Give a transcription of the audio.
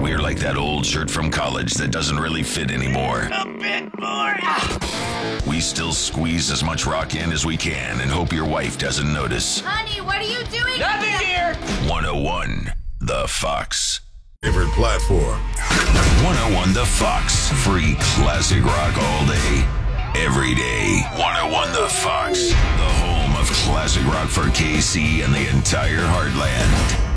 We're like that old shirt from college that doesn't really fit anymore. A bit more. We still squeeze as much rock in as we can and hope your wife doesn't notice. Honey, what are you doing? Nothing here. 101 The Fox. Favorite platform. 101 The Fox. Free classic rock all day, every day. 101 The Fox. The home of classic rock for KC and the entire heartland.